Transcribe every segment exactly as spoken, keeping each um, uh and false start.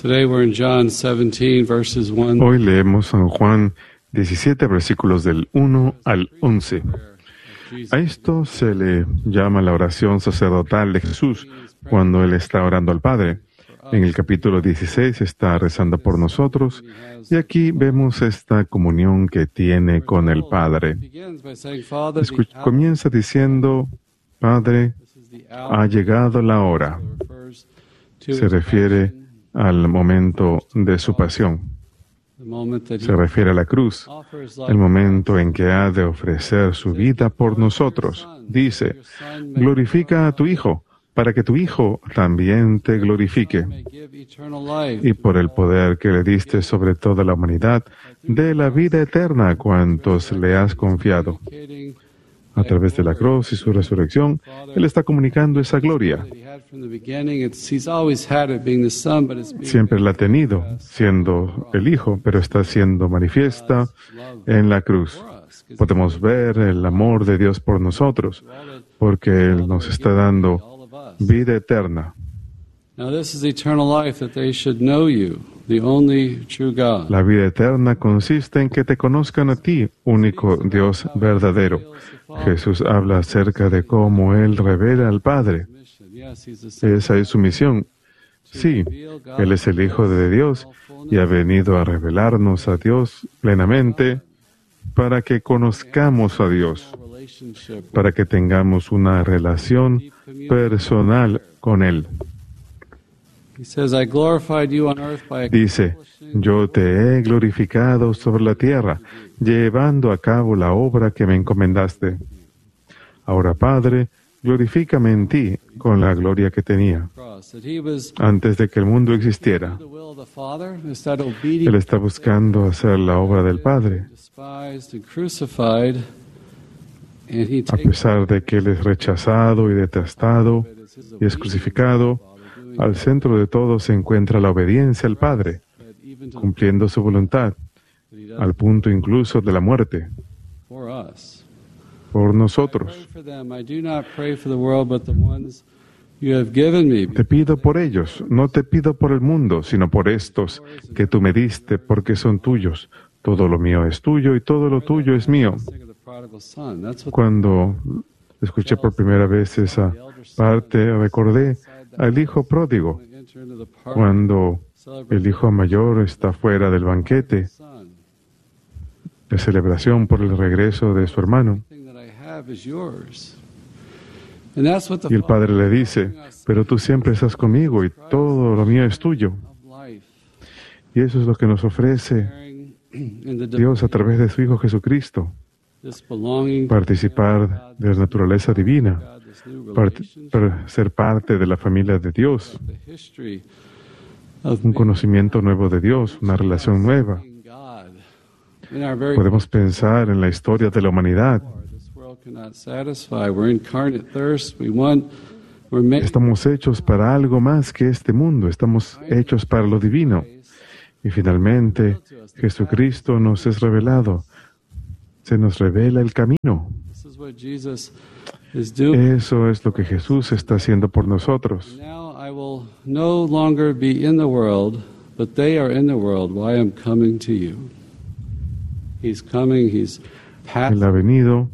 Today we're in John seventeen, verses one. Hoy leemos San Juan diecisiete, versículos del uno al once. A esto se le llama la oración sacerdotal de Jesús cuando Él está orando al Padre. En el capítulo dieciséis está rezando por nosotros y aquí vemos esta comunión que tiene con el Padre. Escuch- comienza diciendo, Padre, ha llegado la hora. Se refiere al momento de su pasión. Se refiere a la cruz, el momento en que ha de ofrecer su vida por nosotros. Dice, glorifica a tu Hijo, para que tu Hijo también te glorifique. Y por el poder que le diste sobre toda la humanidad, dé la vida eterna a cuantos le has confiado. A través de la cruz y su resurrección, Él está comunicando esa gloria. Siempre la ha tenido, siendo el Hijo, pero está siendo manifiesta en la cruz. Podemos ver el amor de Dios por nosotros, porque Él nos está dando vida eterna. Now this is eternal life, that they should know you, the only true God. La vida eterna consiste en que te conozcan a ti, único Dios verdadero. Jesús habla acerca de cómo Él revela al Padre. Esa es su misión. Sí, Él es el Hijo de Dios y ha venido a revelarnos a Dios plenamente para que conozcamos a Dios, para que tengamos una relación personal con Él. Dice, yo te he glorificado sobre la tierra, llevando a cabo la obra que me encomendaste. Ahora, Padre, glorifícame en ti con la gloria que tenía antes de que el mundo existiera. Él está buscando hacer la obra del Padre. A pesar de que Él es rechazado y detestado y es crucificado, al centro de todo se encuentra la obediencia al Padre, cumpliendo su voluntad, al punto incluso de la muerte, por nosotros. Te pido por ellos, no te pido por el mundo, sino por estos que tú me diste, porque son tuyos. Todo lo mío es tuyo y todo lo tuyo es mío. Cuando escuché por primera vez esa parte, recordé al hijo pródigo, cuando el hijo mayor está fuera del banquete de celebración por el regreso de su hermano. Y el padre le dice, pero tú siempre estás conmigo y todo lo mío es tuyo. Y eso es lo que nos ofrece Dios a través de su Hijo Jesucristo. Participar de la naturaleza divina, part- para ser parte de la familia de Dios, un conocimiento nuevo de Dios, una relación nueva. Podemos pensar en la historia de la humanidad. Estamos hechos para algo más que este mundo, estamos hechos para lo divino. Y finalmente, Jesucristo nos es revelado. Se nos revela el camino. Eso es lo que Jesús está haciendo por nosotros. Él ha venido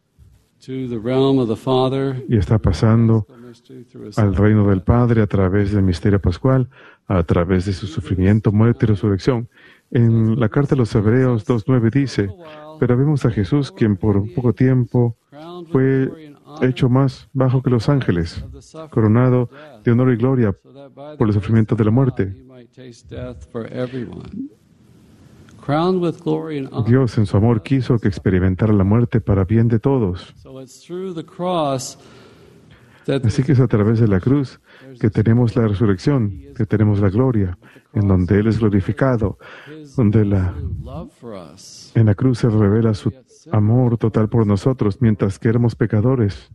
y está pasando al reino del Padre a través del misterio pascual, a través de su sufrimiento, muerte y resurrección. En la carta a los Hebreos dos nueve dice, pero vemos a Jesús, quien por un poco tiempo fue hecho más bajo que los ángeles, coronado de honor y gloria por el sufrimiento de la muerte. Dios en su amor quiso que experimentara la muerte para bien de todos. Así que es a través de la cruz que tenemos la resurrección, que tenemos la gloria, en donde Él es glorificado, donde la, en la cruz se revela su amor total por nosotros, mientras que éramos pecadores.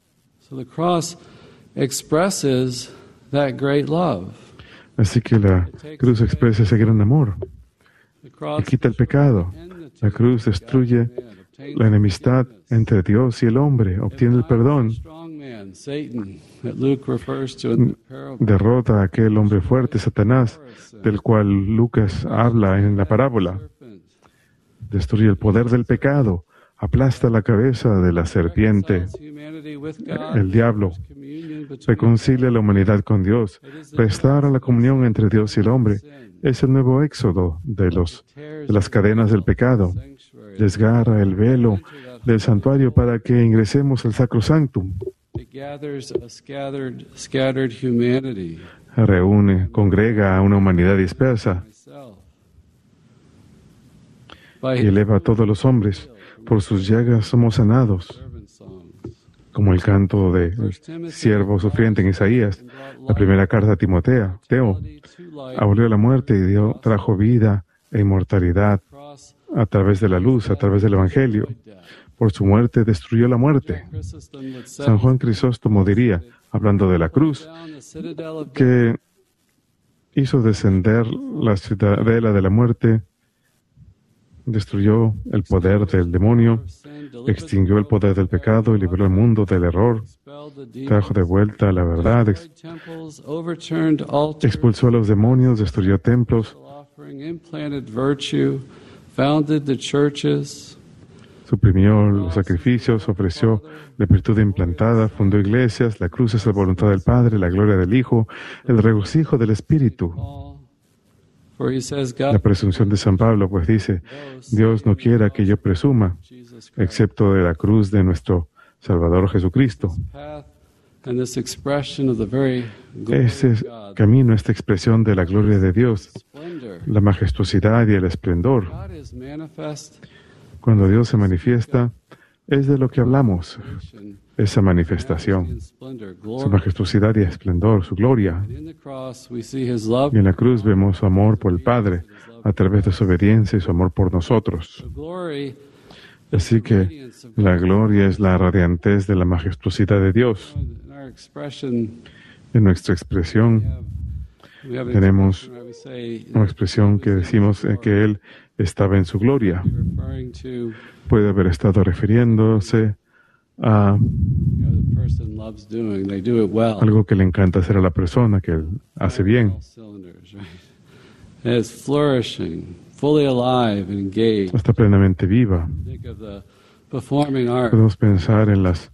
Así que la cruz expresa ese gran amor y quita el pecado. La cruz destruye la enemistad entre Dios y el hombre, obtiene el perdón derrota a aquel hombre fuerte, Satanás, del cual Lucas habla en la parábola. Destruye el poder del pecado, aplasta la cabeza de la serpiente, el diablo, reconcilia a la humanidad con Dios, restaura la comunión entre Dios y el hombre. Es el nuevo éxodo de, los, de las cadenas del pecado. Desgarra el velo del santuario para que ingresemos al sacrosanctum. Reúne, congrega a una humanidad dispersa y eleva a todos los hombres. Por sus llagas somos sanados. Como el canto de siervo sufriente en Isaías, la primera carta a Timoteo, Teo, abolió la muerte y dio, trajo vida e inmortalidad a través de la luz, a través del Evangelio. Por su muerte destruyó la muerte. San Juan Crisóstomo diría, hablando de la cruz, que hizo descender la ciudadela de la muerte, destruyó el poder del demonio, extinguió el poder del pecado y liberó el mundo del error, trajo de vuelta la verdad, ex expulsó a los demonios, destruyó templos, suprimió los sacrificios, ofreció la virtud implantada, fundó iglesias, la cruz es la voluntad del Padre, la gloria del Hijo, el regocijo del Espíritu. La presunción de San Pablo, pues dice, Dios no quiera que yo presuma, excepto de la cruz de nuestro Salvador Jesucristo. Ese camino, esta expresión de la gloria de Dios, la majestuosidad y el esplendor. Cuando Dios se manifiesta, es de lo que hablamos, esa manifestación, su majestuosidad y esplendor, su gloria. Y en la cruz vemos su amor por el Padre a través de su obediencia y su amor por nosotros. Así que la gloria es la radiantez de la majestuosidad de Dios. En nuestra expresión tenemos una expresión que decimos que Él estaba en su gloria. Puede haber estado refiriéndose a algo que le encanta hacer a la persona, que él hace bien. Está plenamente viva. Podemos pensar en las,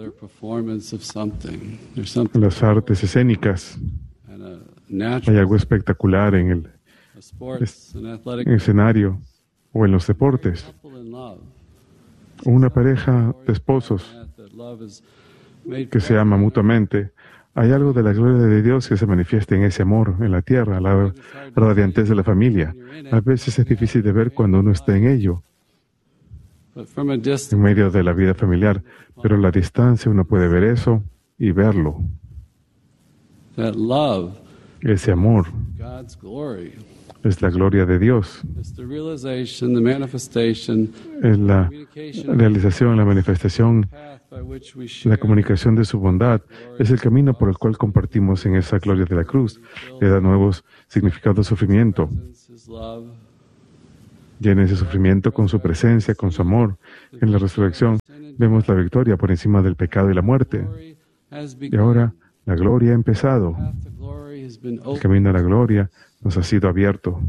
en las artes escénicas. Hay algo espectacular en el, en el escenario o en los deportes. Una pareja de esposos que se ama mutuamente. Hay algo de la gloria de Dios que se manifiesta en ese amor en la tierra, la radiantez de la familia. A veces es difícil de ver cuando uno está en ello, en medio de la vida familiar, pero a la distancia uno puede ver eso y verlo. Ese amor es la gloria de Dios. Es la realización, la manifestación, la comunicación de su bondad. Es el camino por el cual compartimos en esa gloria de la cruz. Le da nuevos significados de sufrimiento. Llena ese sufrimiento con su presencia, con su amor. En la resurrección vemos la victoria por encima del pecado y la muerte. Y ahora la gloria ha empezado. El camino a la gloria nos ha sido abierto.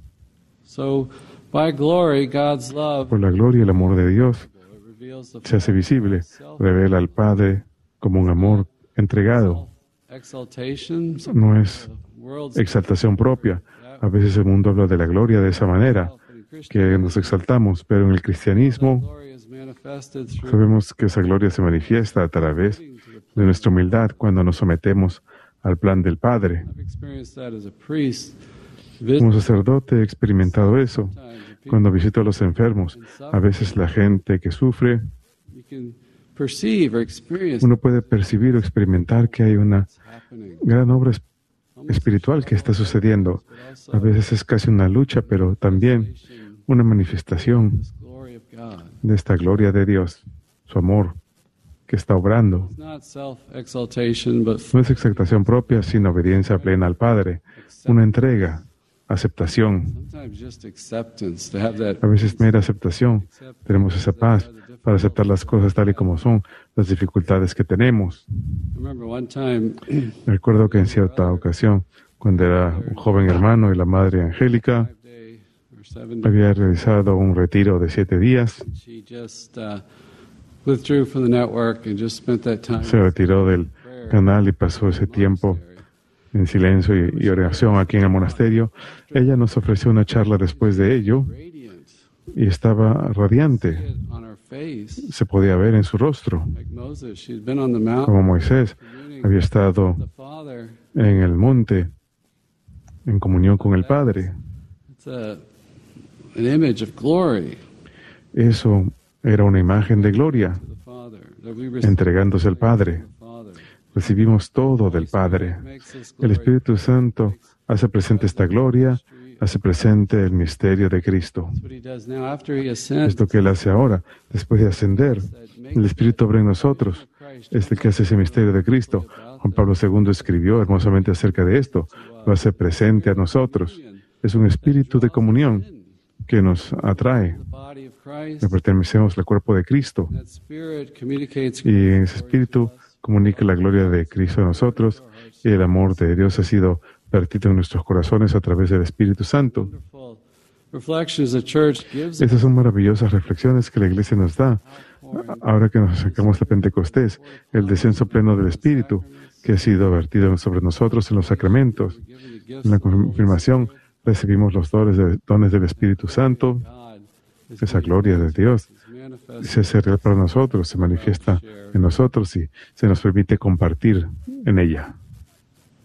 Por la gloria y el amor de Dios se hace visible, revela al Padre como un amor entregado. No es exaltación propia. A veces el mundo habla de la gloria de esa manera, que nos exaltamos, pero en el cristianismo sabemos que esa gloria se manifiesta a través de nuestra humildad cuando nos sometemos al plan del Padre. Como sacerdote he experimentado eso. Cuando visito a los enfermos, a veces la gente que sufre, uno puede percibir o experimentar que hay una gran obra espiritual que está sucediendo. A veces es casi una lucha, pero también una manifestación de esta gloria de Dios, su amor que está obrando. No es exaltación propia, sino obediencia plena al Padre, una entrega aceptación. Sometimes just acceptance, to have that A veces mera aceptación. Tenemos esa paz para aceptar las cosas tal y como son, las dificultades que tenemos. I remember one time Recuerdo que en cierta ocasión, cuando era un joven hermano y la madre Angélica five day or seven day, había realizado un retiro de siete días, she just uh, withdrew from the network and just spent that time se retiró del canal y pasó ese tiempo en silencio y, y oración aquí en el monasterio. Ella nos ofreció una charla después de ello radiant y estaba radiante. on her face, Se podía ver en su rostro, like Moses. She'd been on the mountain, como Moisés había estado the Father. en el monte en comunión con el Padre. It's a, an image of glory Eso era una imagen de gloria, to the Father, that we receive entregándose al Padre. from the Father. Recibimos todo del Padre. Makes this El glory Espíritu Santo hace presente esta gloria, hace presente el misterio de Cristo. That's what he does now after he ascends. Esto que Él hace ahora, después de ascender, el Espíritu obra en nosotros. Es el que hace ese misterio de Cristo. Juan Pablo segundo escribió hermosamente acerca de esto. Lo hace presente a nosotros. Es un espíritu de comunión que nos atrae. The body of Christ. Le pertenecemos al cuerpo de Cristo. That spirit communicates Y ese espíritu comunica la gloria de Cristo a nosotros. Y el amor de Dios ha sido vertido en nuestros corazones a través del Espíritu Santo. wonderful reflections the church gives us. Estas son maravillosas reflexiones que la Iglesia nos da ahora que nos acercamos a Pentecostés, el descenso pleno del Espíritu que ha sido vertido sobre nosotros en los sacramentos. En la confirmación recibimos los dones, de, dones del Espíritu Santo. Esa gloria de Dios se hace real para nosotros, se manifiesta en nosotros y se nos permite compartir en ella.